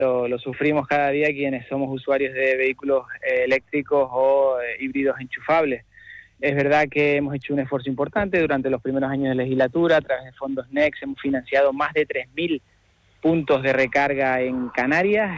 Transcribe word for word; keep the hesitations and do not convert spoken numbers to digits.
lo, lo sufrimos cada día quienes somos usuarios de vehículos eh, eléctricos o eh, híbridos enchufables. Es verdad que hemos hecho un esfuerzo importante durante los primeros años de legislatura, a través de fondos Next hemos financiado más de tres mil puntos de recarga en Canarias.